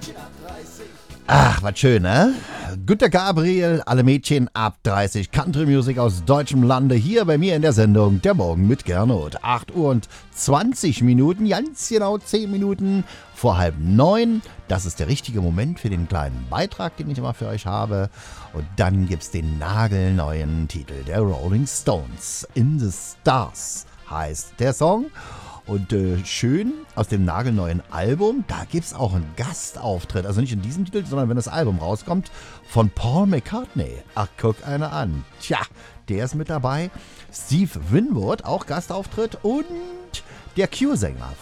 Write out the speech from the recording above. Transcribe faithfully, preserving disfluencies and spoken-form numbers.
Ach, was schön, ne? Günter Gabriel, alle Mädchen ab dreißig, Country Music aus deutschem Lande, hier bei mir in der Sendung Der Morgen mit Gernot. acht Uhr und zwanzig Minuten, ganz genau zehn Minuten vor halb neun. Das ist der richtige Moment für den kleinen Beitrag, den ich immer für euch habe. Und dann gibt's den nagelneuen Titel der Rolling Stones. In the Stars heißt der Song. Und äh, schön aus dem nagelneuen Album, da gibt es auch einen Gastauftritt. Also nicht in diesem Titel, sondern wenn das Album rauskommt, von Paul McCartney. Ach, guck einer an. Tja, der ist mit dabei. Steve Winwood, auch Gastauftritt. Und der Q-Sänger